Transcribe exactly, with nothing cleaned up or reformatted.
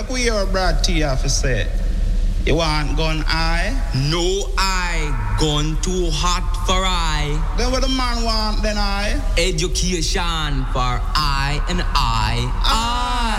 make we your Brad T have to say. You want gun I? No I, gun too hot for I. Then what the man want then I? Education for I and I. I.